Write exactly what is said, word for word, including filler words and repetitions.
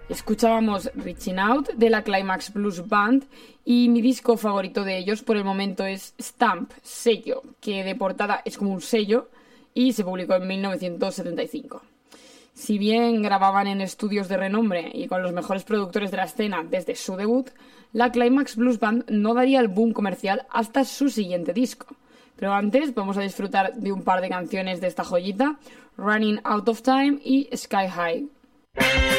Escuchábamos Reaching Out de la Climax Blues Band y mi disco favorito de ellos por el momento es Stamp, sello, que de portada es como un sello y se publicó en mil novecientos setenta y cinco. Si bien grababan en estudios de renombre y con los mejores productores de la escena desde su debut, la Climax Blues Band no daría el boom comercial hasta su siguiente disco. Pero antes vamos a disfrutar de un par de canciones de esta joyita, Running Out of Time y Sky High.